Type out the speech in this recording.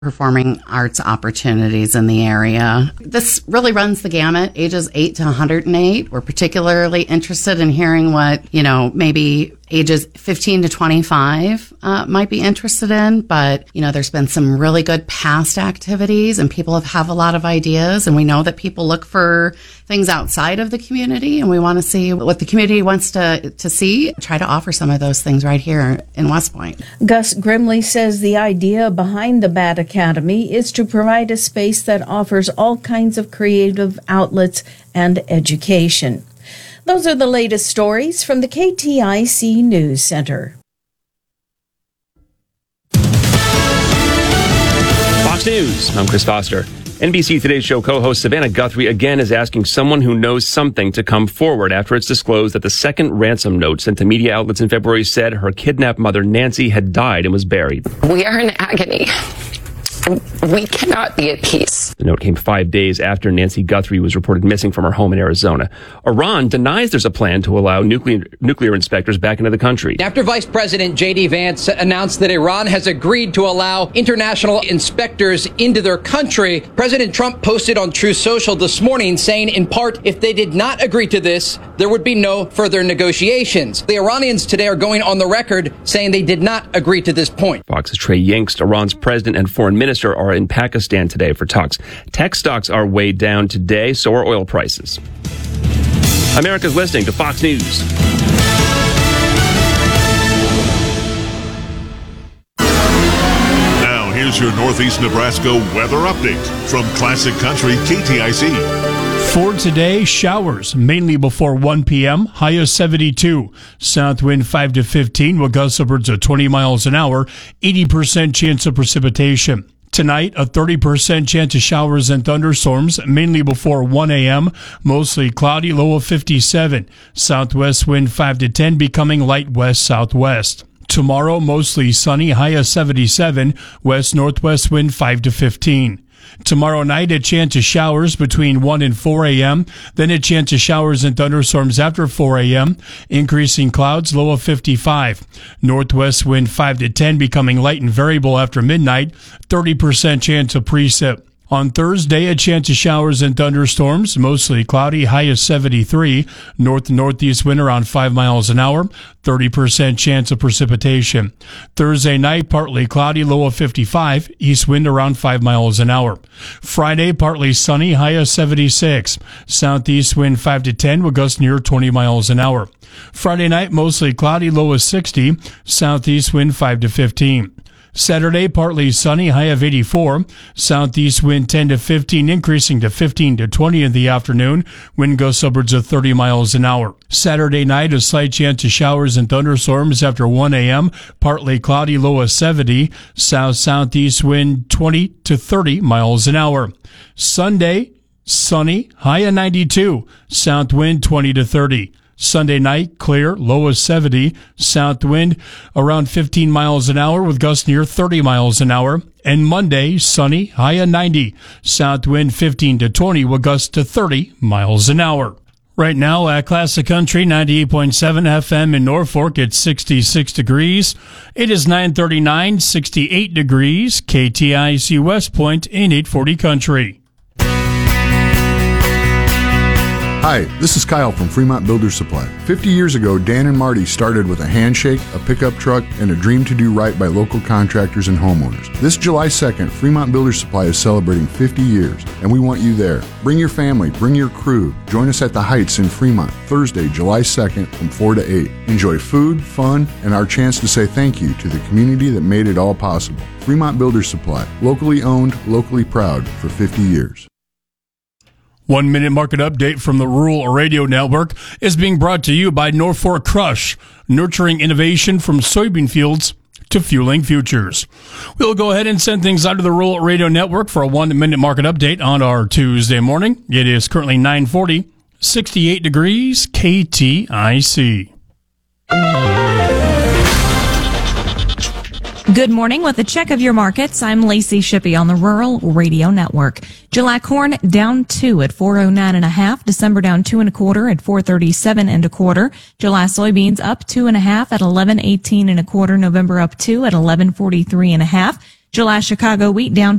performing arts opportunities in the area. This really runs the gamut, ages 8 to 108. We're particularly interested in hearing what, maybe ages 15 to 25 might be interested in. But, there's been some really good past activities and people have a lot of ideas. And we know that people look for things outside of the community and we want to see what the community wants to see. Try to offer some of those things right here in West Point. Gus Grimley says the idea behind the Bat Academy is to provide a space that offers all kinds of creative outlets and education. Those are the latest stories from the KTIC News Center. Fox News, I'm Chris Foster. NBC Today's Show co-host Savannah Guthrie again is asking someone who knows something to come forward after it's disclosed that the second ransom note sent to media outlets in February said her kidnapped mother Nancy had died and was buried. We are in agony. We cannot be at peace. The note came 5 days after Nancy Guthrie was reported missing from her home in Arizona. Iran denies there's a plan to allow nuclear inspectors back into the country. After Vice President J.D. Vance announced that Iran has agreed to allow international inspectors into their country, President Trump posted on Truth Social this morning saying, in part, if they did not agree to this, there would be no further negotiations. The Iranians today are going on the record saying they did not agree to this point. Fox's Trey Yingst, Iran's president and foreign minister, are in Pakistan today for talks. Tech stocks are way down today, so are oil prices. America's listening to Fox News. Now, here's your Northeast Nebraska weather update from Classic Country KTIC. For today, showers, mainly before 1 p.m., high of 72. South wind 5 to 15 with gusts upwards of 20 miles an hour, 80% chance of precipitation. Tonight, a 30% chance of showers and thunderstorms, mainly before 1 a.m., mostly cloudy, low of 57. Southwest wind 5 to 10, becoming light west-southwest. Tomorrow, mostly sunny, high of 77, west-northwest wind 5 to 15. Tomorrow night, a chance of showers between 1 and 4 a.m., then a chance of showers and thunderstorms after 4 a.m., increasing clouds, low of 55. Northwest wind 5 to 10, becoming light and variable after midnight, 30% chance of precip. On Thursday, a chance of showers and thunderstorms, mostly cloudy, high of 73, north-northeast wind around 5 miles an hour, 30% chance of precipitation. Thursday night, partly cloudy, low of 55, east wind around 5 miles an hour. Friday, partly sunny, high of 76, southeast wind 5 to 10 with gusts near 20 miles an hour. Friday night, mostly cloudy, low of 60, southeast wind 5 to 15. Saturday, partly sunny, high of 84. Southeast wind 10 to 15, increasing to 15 to 20 in the afternoon. Wind gusts upwards of 30 miles an hour. Saturday night, a slight chance of showers and thunderstorms after 1 a.m. Partly cloudy, low of 70. South-southeast wind 20 to 30 miles an hour. Sunday, sunny, high of 92. South wind 20 to 30. Sunday night, clear, low of 70, south wind around 15 miles an hour with gusts near 30 miles an hour. And Monday, sunny, high of 90, south wind 15 to 20 with gusts to 30 miles an hour. Right now at Classic Country 98.7 FM in Norfolk, it's 66 degrees. It is 9:39, 68 degrees, KTIC West Point in 840 Country. Hi, this is Kyle from Fremont Builders Supply. 50 years ago, Dan and Marty started with a handshake, a pickup truck, and a dream to do right by local contractors and homeowners. This July 2nd, Fremont Builders Supply is celebrating 50 years, and we want you there. Bring your family, bring your crew. Join us at the Heights in Fremont, Thursday, July 2nd from 4 to 8. Enjoy food, fun, and our chance to say thank you to the community that made it all possible. Fremont Builders Supply, locally owned, locally proud for 50 years. 1 minute market update from the Rural Radio Network is being brought to you by Norfolk Crush, nurturing innovation from soybean fields to fueling futures. We'll go ahead and send things out to the Rural Radio Network for a 1 minute market update on our Tuesday morning. It is currently 9:40, 68 degrees, KTIC. Good morning. With a check of your markets, I'm Lacey Shippey on the Rural Radio Network. July corn down 2 at 409.5. December down 2 1/4 at 437 1/4. July soybeans up 2 1/2 at 1118 1/4. November up 2 at 1143 1/2. July Chicago wheat down